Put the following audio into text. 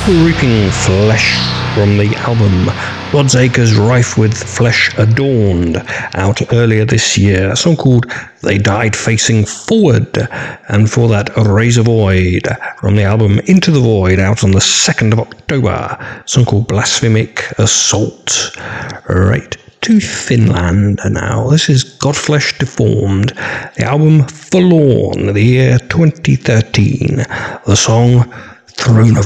Reaping Flesh from the album God's Acres Rife with Flesh Adorned, out earlier this year. A song called They Died Facing Forward, and for that, Raise a Void from the album Into the Void, out on the 2nd of October. A song called Blasphemic Assault. Right, to Finland now. This is Godflesh Deformed, the album Forlorn, the year 2013. The song Throne of